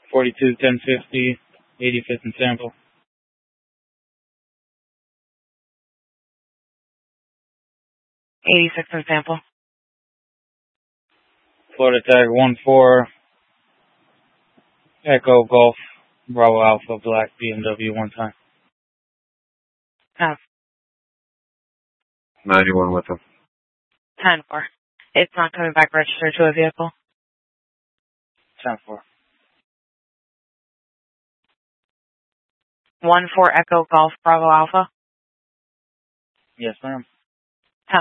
42 1050, 85th and Sample. 86th and Sample. Florida Tag 14 Echo Golf Bravo Alpha Black BMW 1 time. 91 with him. 10-4. It's not coming back registered to a vehicle. 10-4. 14 Echo Golf Bravo Alpha. Yes, ma'am.